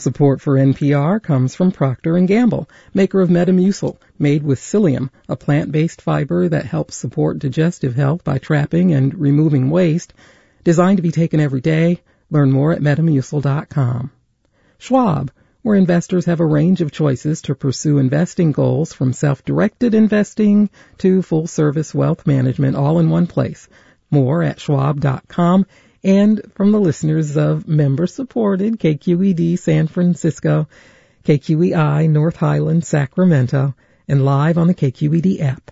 Support for NPR comes from Procter & Gamble, maker of Metamucil, made with psyllium, a plant-based fiber that helps support digestive health by trapping and removing waste. Designed to be taken every day. Learn more at Metamucil.com. Schwab, where investors have a range of choices to pursue investing goals from self-directed investing to full-service wealth management all in one place. More at Schwab.com. And from the listeners of member-supported KQED San Francisco, KQEI North Highland Sacramento, and live on the KQED app.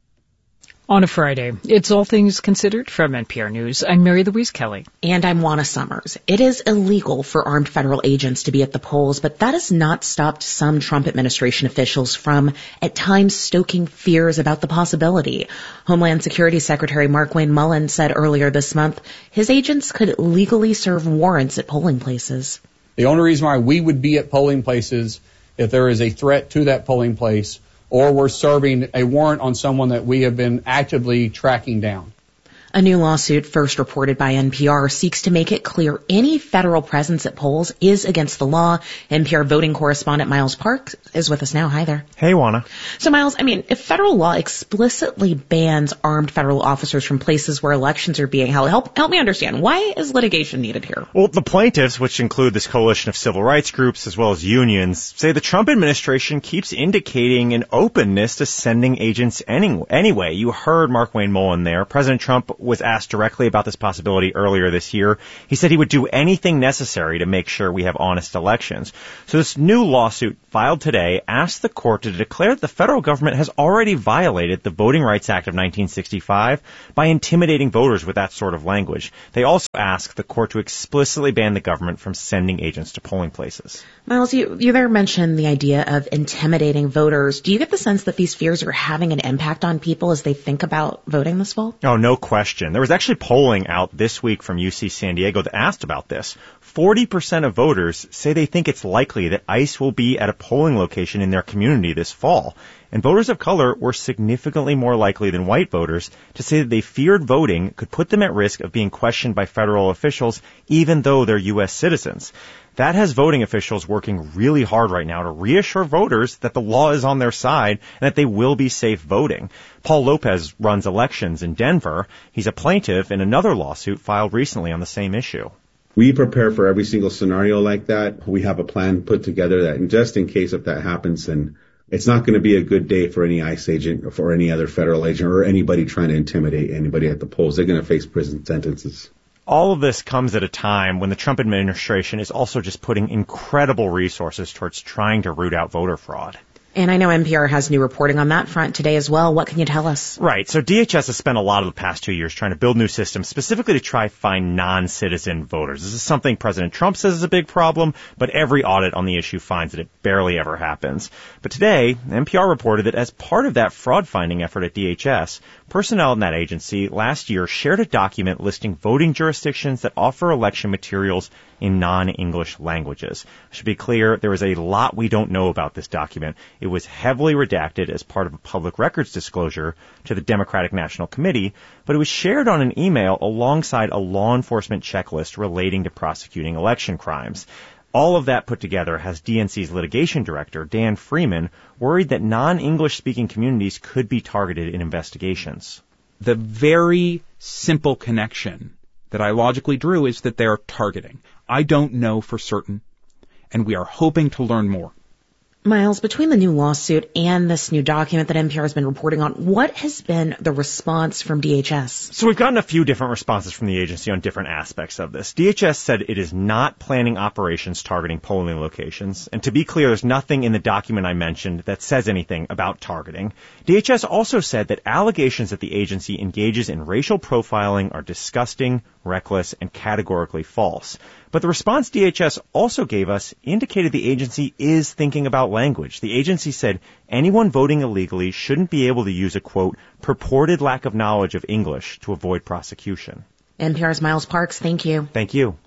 On a Friday, it's All Things Considered from NPR News. I'm Mary Louise Kelly. And I'm Juana Summers. It is illegal for armed federal agents to be at the polls, but that has not stopped some Trump administration officials from, at times, stoking fears about the possibility. Homeland Security Secretary Markwayne Mullin said earlier this month his agents could legally serve warrants at polling places. The only reason why we would be at polling places if there is a threat to that polling place or we're serving a warrant on someone that we have been actively tracking down. A new lawsuit, first reported by NPR, seeks to make it clear any federal presence at polls is against the law. NPR voting correspondent Miles Parks is with us now. Hi there. Hey, Juana. So, Miles, if federal law explicitly bans armed federal officers from places where elections are being held, help me understand. Why is litigation needed here? Well, the plaintiffs, which include this coalition of civil rights groups as well as unions, say the Trump administration keeps indicating an openness to sending agents anyway. You heard Markwayne Mullin there. President Trump was asked directly about this possibility earlier this year. He said he would do anything necessary to make sure we have honest elections. So this new lawsuit filed today asks the court to declare that the federal government has already violated the Voting Rights Act of 1965 by intimidating voters with that sort of language. They also ask the court to explicitly ban the government from sending agents to polling places. Miles, you there mentioned the idea of intimidating voters. Do you get the sense that these fears are having an impact on people as they think about voting this fall? Oh, no question. There was actually polling out this week from UC San Diego that asked about this. 40% of voters say they think it's likely that ICE will be at a polling location in their community this fall. And voters of color were significantly more likely than white voters to say that they feared voting could put them at risk of being questioned by federal officials, even though they're U.S. citizens. That has voting officials working really hard right now to reassure voters that the law is on their side and that they will be safe voting. Paul Lopez runs elections in Denver. He's a plaintiff in another lawsuit filed recently on the same issue. We prepare for every single scenario like that. We have a plan put together that, and just in case if that happens, then it's not going to be a good day for any ICE agent or for any other federal agent or anybody trying to intimidate anybody at the polls. They're going to face prison sentences. All of this comes at a time when the Trump administration is also just putting incredible resources towards trying to root out voter fraud. And I know NPR has new reporting on that front today as well. What can you tell us? Right. So DHS has spent a lot of the past 2 years trying to build new systems specifically to try to find non-citizen voters. This is something President Trump says is a big problem, but every audit on the issue finds that it barely ever happens. But today, NPR reported that as part of that fraud-finding effort at DHS, personnel in that agency last year shared a document listing voting jurisdictions that offer election materials in non-English languages. I should be clear, there is a lot we don't know about this document. It was heavily redacted as part of a public records disclosure to the Democratic National Committee, but it was shared on an email alongside a law enforcement checklist relating to prosecuting election crimes. All of that put together has DNC's litigation director, Dan Freeman, worried that non-English speaking communities could be targeted in investigations. The very simple connection that I logically drew is that they're targeting. I don't know for certain, and we are hoping to learn more. Miles, between the new lawsuit and this new document that NPR has been reporting on, what has been the response from DHS? So we've gotten a few different responses from the agency on different aspects of this. DHS said it is not planning operations targeting polling locations. And to be clear, there's nothing in the document I mentioned that says anything about targeting. DHS also said that allegations that the agency engages in racial profiling are disgusting, reckless, and categorically false. But the response DHS also gave us indicated the agency is thinking about language. The agency said anyone voting illegally shouldn't be able to use a, quote, purported lack of knowledge of English to avoid prosecution. NPR's Miles Parks, thank you. Thank you.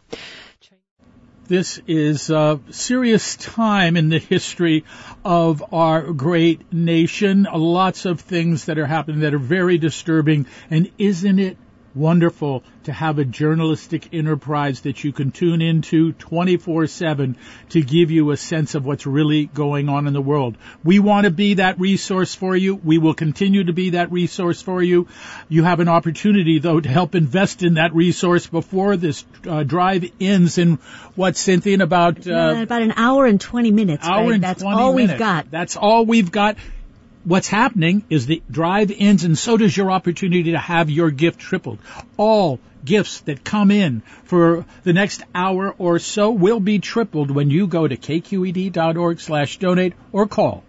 This is a serious time in the history of our great nation. Lots of things that are happening that are very disturbing. And isn't it wonderful to have a journalistic enterprise that you can tune into 24/7 to give you a sense of what's really going on in the world. We want to be that resource for you. We will continue to be that resource for you. You have an opportunity, though, to help invest in that resource before this drive ends in what, Cynthia, in about an hour and 20 minutes. That's all we've got. That's all we've got. What's happening is the drive ends, and so does your opportunity to have your gift tripled. All gifts that come in for the next hour or so will be tripled when you go to kqed.org/donate or call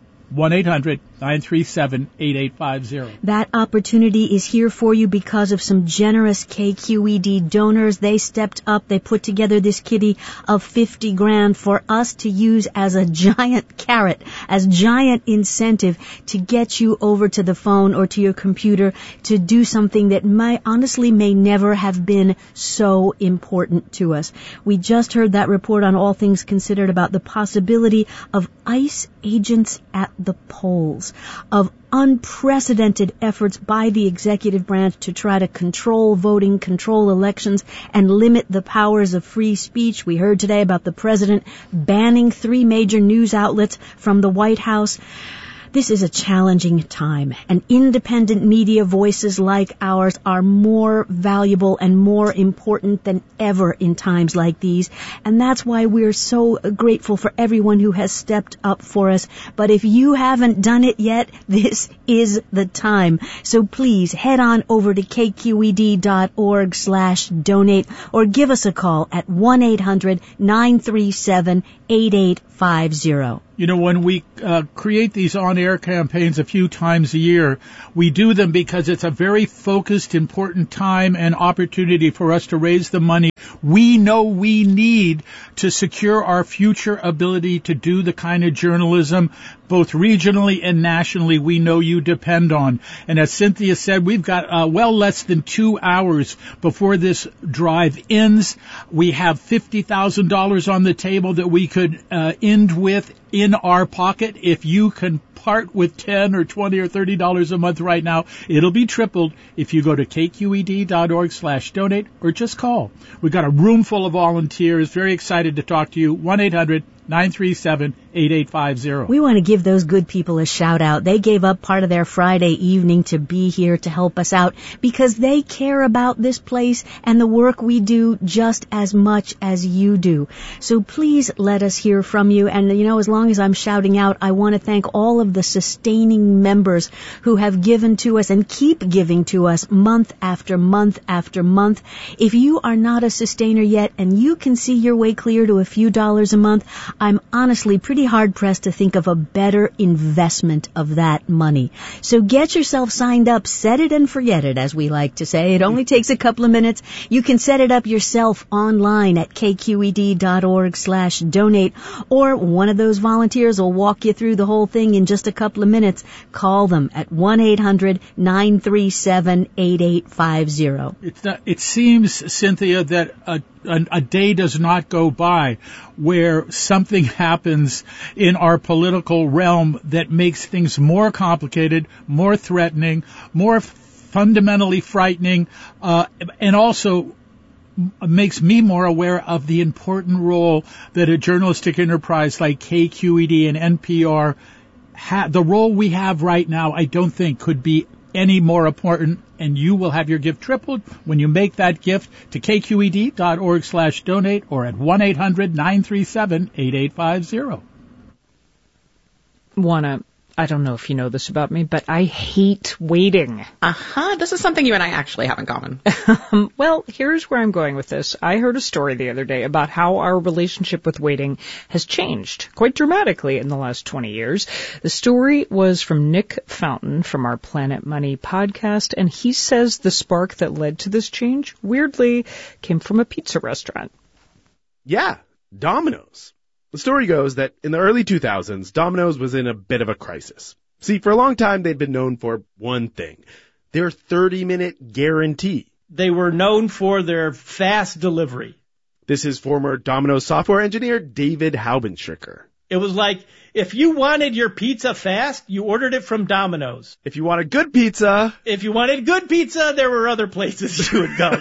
1-800-937-8850. That opportunity is here for you because of some generous KQED donors. They stepped up. They put together this kitty of $50,000 for us to use as a giant carrot, as giant incentive to get you over to the phone or to your computer to do something that may never have been so important to us. We just heard that report on All Things Considered about the possibility of ICE agents at the polls, of unprecedented efforts by the executive branch to try to control voting, control elections, and limit the powers of free speech. We heard today about the president banning 3 major news outlets from the White House. This is a challenging time, and independent media voices like ours are more valuable and more important than ever in times like these, and that's why we're so grateful for everyone who has stepped up for us. But if you haven't done it yet, this is the time. So please head on over to kqed.org/donate or give us a call at 1-800-937-8850. You know, when we create these on-air campaigns a few times a year, we do them because it's a very focused, important time and opportunity for us to raise the money we know we need to secure our future ability to do the kind of journalism, both regionally and nationally, we know you depend on. And as Cynthia said, we've got well less than 2 hours before this drive ends. We have $50,000 on the table that we could end with in our pocket. If you can part with $10 or $20 or $30 a month right now, it'll be tripled if you go to kqed.org/donate or just call. We've got a room full of volunteers, very excited to talk to you. 1-800-937-8850. We want to give those good people a shout out. They gave up part of their Friday evening to be here to help us out because they care about this place and the work we do just as much as you do. So please let us hear from you. And, you know, as long as I'm shouting out, I want to thank all of the sustaining members who have given to us and keep giving to us month after month after month. If you are not a sustainer yet and you can see your way clear to a few dollars a month, I'm honestly pretty hard-pressed to think of a better investment of that money. So get yourself signed up, set it and forget it, as we like to say. It only takes a couple of minutes. You can set it up yourself online at kqed.org/donate, or one of those volunteers will walk you through the whole thing in just a couple of minutes. Call them at 1-800-937-8850. It seems, Cynthia, that a day does not go by where something happens in our political realm that makes things more complicated, more threatening, more fundamentally frightening, and also makes me more aware of the important role that a journalistic enterprise like KQED and NPR the role we have right now, I don't think could be any more important, and you will have your gift tripled when you make that gift to kqed.org/donate or at 1-800-937-8850. Juana, I don't know if you know this about me, but I hate waiting. This is something you and I actually have in common. Well, here's where I'm going with this. I heard a story the other day about how our relationship with waiting has changed quite dramatically in the last 20 years. The story was from Nick Fountain from our Planet Money podcast, and he says the spark that led to this change, weirdly, came from a pizza restaurant. Yeah, Domino's. The story goes that in the early 2000s, Domino's was in a bit of a crisis. See, for a long time, they'd been known for one thing, their 30-minute guarantee. They were known for their fast delivery. This is former Domino's software engineer David Haubenstricker. It was like, if you wanted your pizza fast, you ordered it from Domino's. If you wanted good pizza, there were other places you would go.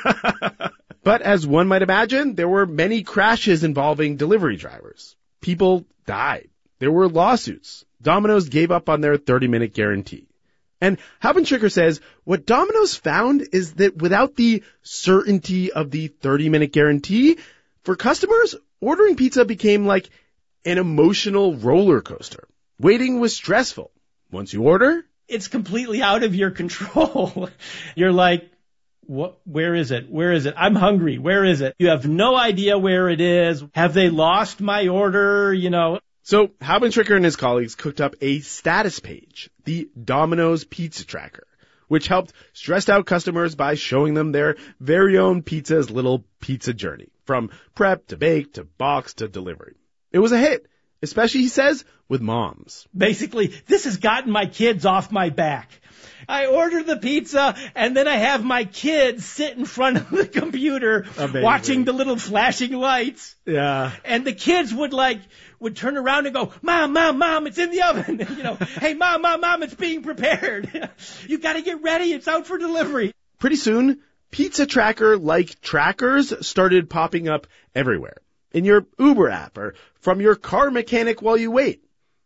But as one might imagine, there were many crashes involving delivery drivers. People died. There were lawsuits. Domino's gave up on their 30-minute guarantee. And Habentricker says what Domino's found is that without the certainty of the 30-minute guarantee, for customers, ordering pizza became like an emotional roller coaster. Waiting was stressful. Once you order, it's completely out of your control. You're like, what? Where is it? Where is it? I'm hungry. Where is it? You have no idea where it is. Have they lost my order? So Habentricker and his colleagues cooked up a status page, the Domino's Pizza Tracker, which helped stressed out customers by showing them their very own pizza's little pizza journey, from prep to bake to box to delivery. It was a hit, especially, he says, with moms. Basically, this has gotten my kids off my back. I order the pizza, and then I have my kids sit in front of the computer watching the little flashing lights. Yeah. And the kids would turn around and go, Mom, it's in the oven. Hey, Mom, it's being prepared. You got to get ready. It's out for delivery. Pretty soon, Pizza Tracker-like trackers started popping up everywhere. In your Uber app or from your car mechanic while you wait.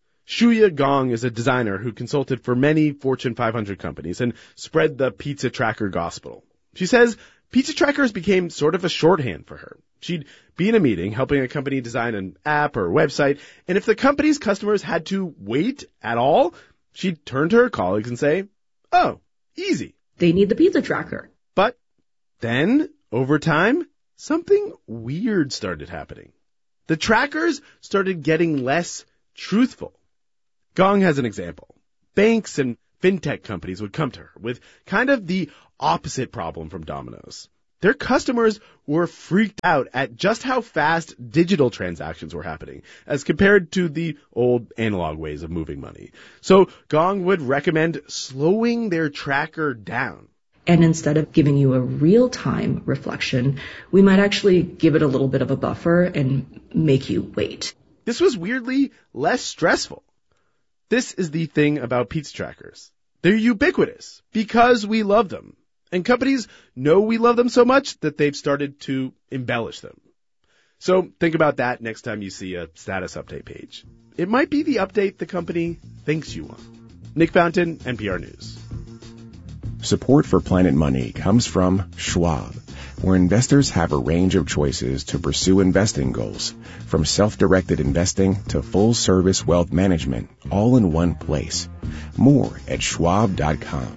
Shuya Gong is a designer who consulted for many Fortune 500 companies and spread the Pizza Tracker gospel. She says Pizza Trackers became sort of a shorthand for her. She'd be in a meeting helping a company design an app or website, and if the company's customers had to wait at all, she'd turn to her colleagues and say, "Oh, easy. They need the Pizza Tracker." But then, over time, something weird started happening. The trackers started getting less truthful. Gong has an example. Banks and fintech companies would come to her with kind of the opposite problem from Domino's. Their customers were freaked out at just how fast digital transactions were happening as compared to the old analog ways of moving money. So Gong would recommend slowing their tracker down. And instead of giving you a real-time reflection, we might actually give it a little bit of a buffer and make you wait. This was weirdly less stressful. This is the thing about pizza trackers. They're ubiquitous because we love them. And companies know we love them so much that they've started to embellish them. So think about that next time you see a status update page. It might be the update the company thinks you want. Nick Fountain, NPR News. Support for Planet Money comes from Schwab, where investors have a range of choices to pursue investing goals, from self-directed investing to full-service wealth management, all in one place. More at schwab.com.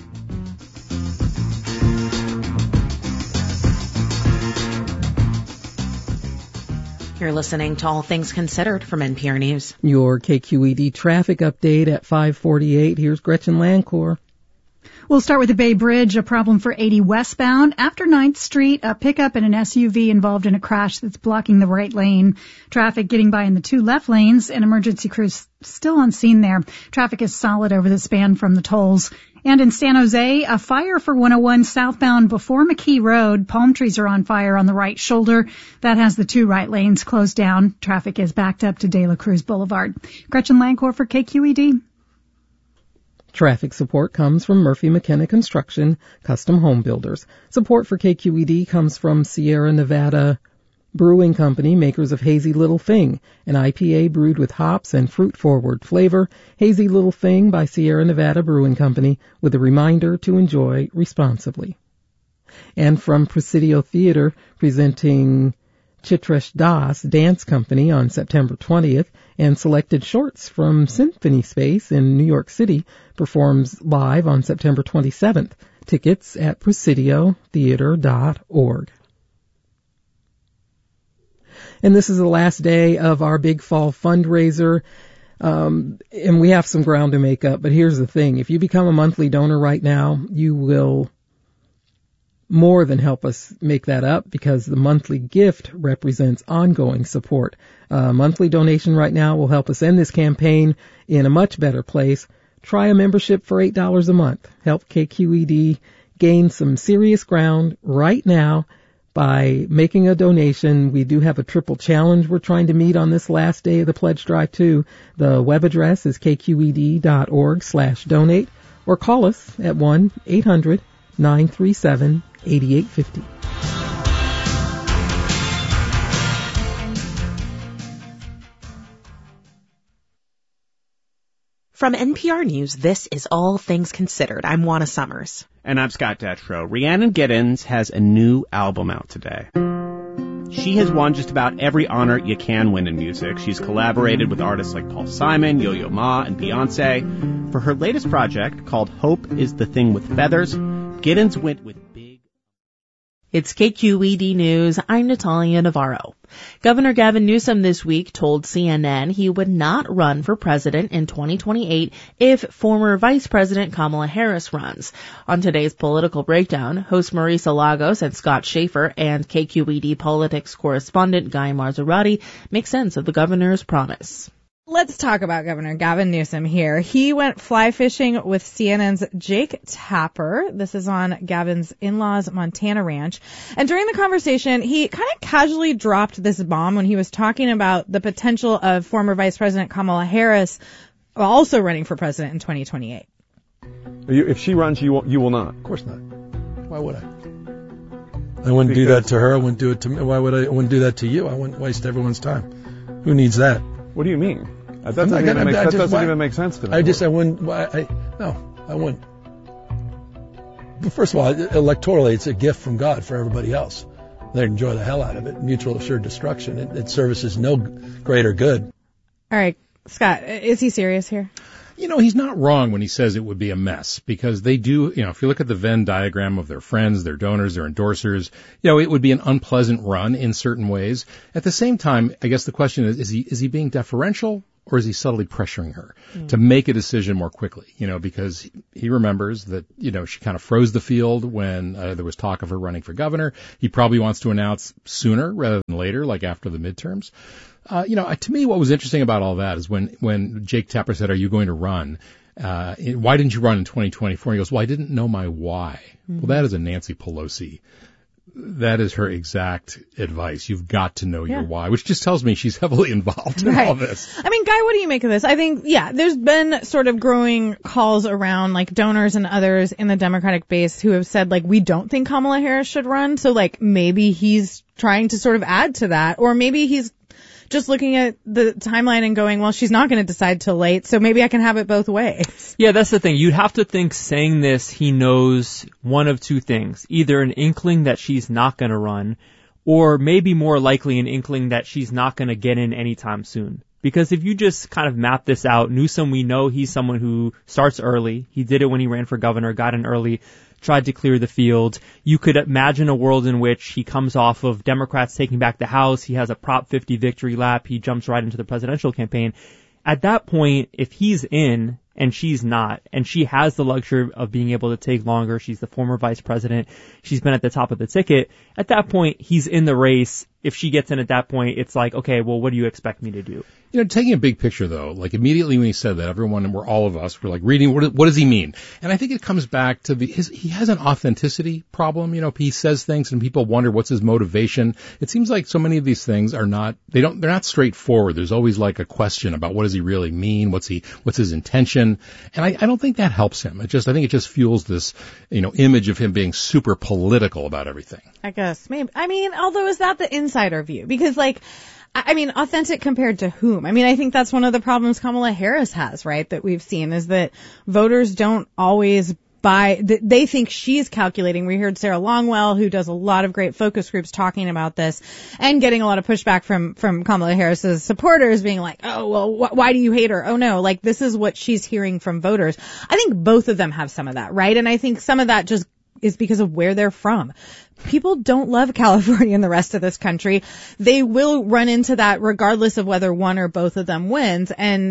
You're listening to All Things Considered from NPR News. Your KQED traffic update at 5:48. Here's Gretchen Lancour. We'll start with the Bay Bridge, a problem for 80 westbound. After 9th Street, a pickup and an SUV involved in a crash that's blocking the right lane. Traffic getting by in the 2 left lanes, and emergency crews still on scene there. Traffic is solid over the span from the tolls. And in San Jose, a fire for 101 southbound before McKee Road. Palm trees are on fire on the right shoulder. That has the 2 right lanes closed down. Traffic is backed up to De La Cruz Boulevard. Gretchen Lancour for KQED. Traffic support comes from Murphy McKenna Construction, Custom Home Builders. Support for KQED comes from Sierra Nevada Brewing Company, makers of Hazy Little Thing, an IPA brewed with hops and fruit-forward flavor. Hazy Little Thing by Sierra Nevada Brewing Company, with a reminder to enjoy responsibly. And from Presidio Theater, presenting Chitresh Das Dance Company on September 20th, and selected shorts from Symphony Space in New York City performs live on September 27th. Tickets at presidiotheater.org. And this is the last day of our Big Fall fundraiser, and we have some ground to make up. But here's the thing. If you become a monthly donor right now, you will more than help us make that up, because the monthly gift represents ongoing support. Monthly donation right now will help us end this campaign in a much better place. Try a membership for $8 a month. Help KQED gain some serious ground right now. by making a donation. We do have a triple challenge we're trying to meet on this last day of the pledge drive too. The web address is kqed.org/donate, or call us at 1-800-937-8850. From NPR News, this is All Things Considered. I'm Juana Summers. And I'm Scott Detrow. Rhiannon Giddens has a new album out today. She has won just about every honor you can win in music. She's collaborated with artists like Paul Simon, Yo-Yo Ma, and Beyonce. For her latest project, called Hope is the Thing with Feathers, Giddens went with big... It's KQED News. I'm Natalia Navarro. Governor Gavin Newsom this week told CNN he would not run for president in 2028 if former Vice President Kamala Harris runs. On today's Political Breakdown, host Marisa Lagos and Scott Schaefer and KQED politics correspondent Guy Marzorati make sense of the governor's promise. Let's talk about Governor Gavin Newsom here. He went fly fishing with CNN's Jake Tapper. This is on Gavin's in-laws' Montana ranch. And during the conversation, he kind of casually dropped this bomb when he was talking about the potential of former Vice President Kamala Harris also running for president in 2028. If she runs, you will not. Of course not. Why would I? I wouldn't do that to her. I wouldn't do it to me. Why would I? I wouldn't do that to you. I wouldn't waste everyone's time. Who needs that? What do you mean? That doesn't even make sense to me. I wouldn't. No, I wouldn't. But first of all, electorally, it's a gift from God for everybody else. They enjoy the hell out of it. Mutual assured destruction. It services no greater good. All right, Scott, is he serious here? You know, he's not wrong when he says it would be a mess, because they do, if you look at the Venn diagram of their friends, their donors, their endorsers, it would be an unpleasant run in certain ways. At the same time, I guess the question is he being deferential, or is he subtly pressuring her to make a decision more quickly? Because he remembers that, she kind of froze the field when there was talk of her running for governor. He probably wants to announce sooner rather than later, like after the midterms. To me, what was interesting about all that is when Jake Tapper said, "Are you going to run? Why didn't you run in 2024?" He goes, "Well, I didn't know my why." Well, that is a Nancy Pelosi. That is her exact advice. You've got to know your why, which just tells me she's heavily involved in all this. I mean, Guy, what do you make of this? I think, there's been sort of growing calls around like donors and others in the Democratic base who have said, like, we don't think Kamala Harris should run. So, like, maybe he's trying to sort of add to that, or maybe he's just looking at the timeline and going, well, she's not going to decide till late, so maybe I can have it both ways. Yeah, that's the thing. You'd have to think saying this, he knows one of two things. Either an inkling that she's not going to run, or maybe more likely an inkling that she's not going to get in anytime soon. Because if you just kind of map this out, Newsom, we know he's someone who starts early. He did it when he ran for governor, got in early, tried to clear the field. You could imagine a world in which he comes off of Democrats taking back the House. He has a Prop 50 victory lap. He jumps right into the presidential campaign. At that point, if he's in and she's not, and she has the luxury of being able to take longer, she's the former vice president, she's been at the top of the ticket, at that point, he's in the race. If she gets in at that point, it's like, okay, well, what do you expect me to do? Taking a big picture, though, like immediately when he said that, all of us were like reading, what does he mean? And I think it comes back to he has an authenticity problem. He says things and people wonder what's his motivation. It seems like so many of these things they're not straightforward. There's always like a question about what does he really mean? What's his intention? And I don't think that helps him. I think it just fuels this, image of him being super political about everything. I guess maybe. I mean, although is that the insider view? Because authentic compared to whom? I think that's one of the problems Kamala Harris has, right? That we've seen is that voters don't always buy, they think she's calculating. We heard Sarah Longwell, who does a lot of great focus groups, talking about this and getting a lot of pushback from Kamala Harris's supporters being like, oh, well, why do you hate her? Oh no, like this is what she's hearing from voters. I think both of them have some of that, right? And I think some of that just is because of where they're from. People don't love California and the rest of this country. They will run into that regardless of whether one or both of them runs. And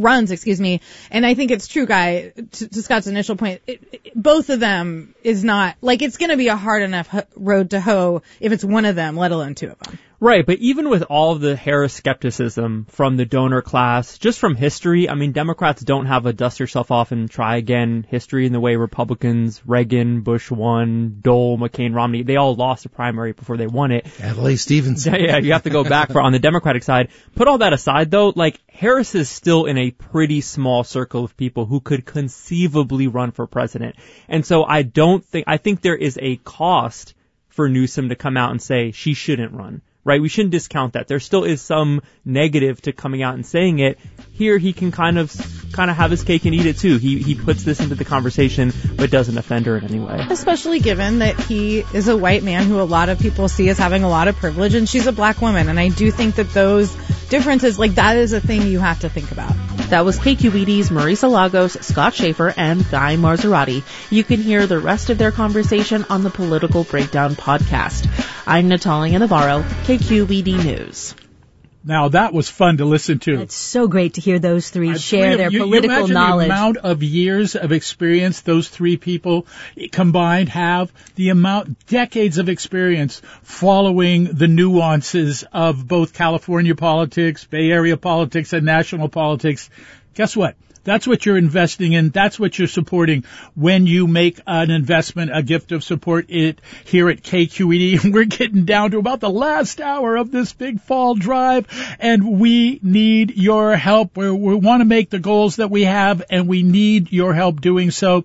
I think it's true, Guy, to Scott's initial point, both of them is not, like, it's going to be a hard enough road to hoe if it's one of them, let alone two of them. Right, but even with all of the Harris skepticism from the donor class, just from history, I mean, Democrats don't have a dust yourself off and try again history in the way Republicans, Reagan, Bush won, Dole, McCain, Romney, they all lost a primary before they won it. Adlai Stevenson. Yeah, you have to go back for on the Democratic side. Put all that aside though, like Harris is still in a pretty small circle of people who could conceivably run for president. And so I think there is a cost for Newsom to come out and say she shouldn't run. Right? We shouldn't discount that. There still is some negative to coming out and saying it. Here he can kind of have his cake and eat it too. He puts this into the conversation but doesn't offend her in any way. Especially given that he is a white man who a lot of people see as having a lot of privilege, and she's a black woman. And I do think that those differences, like that is a thing you have to think about. That was KQED's Marisa Lagos, Scott Schaefer, and Guy Marzorati. You can hear the rest of their conversation on the Political Breakdown podcast. I'm Natalia Navarro, KQED News. Now that was fun to listen to. It's so great to hear those three share their political knowledge. The amount of years of experience those three people combined have, decades of experience following the nuances of both California politics, Bay Area politics, and national politics. Guess what? That's what you're investing in. That's what you're supporting when you make an investment, a gift of support here at KQED. We're getting down to about the last hour of this big fall drive, and we need your help. We want to make the goals that we have, and we need your help doing so.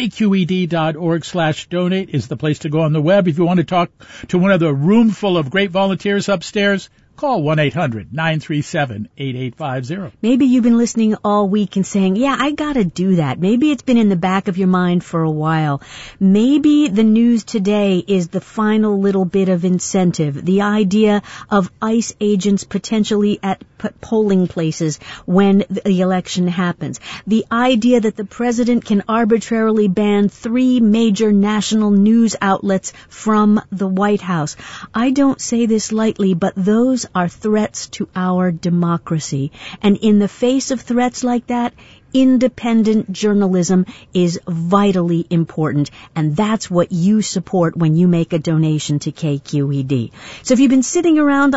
KQED.org/donate is the place to go on the web. If you want to talk to one of the room full of great volunteers upstairs, call 1-800-937-8850. Maybe you've been listening all week and saying, yeah, I gotta do that. Maybe it's been in the back of your mind for a while. Maybe the news today is the final little bit of incentive, the idea of ICE agents potentially at polling places when the election happens, the idea that the president can arbitrarily ban 3 major national news outlets from the White House. I don't say this lightly, but those are threats to our democracy. And in the face of threats like that, independent journalism is vitally important, and that's what you support when you make a donation to KQED. So if you've been sitting around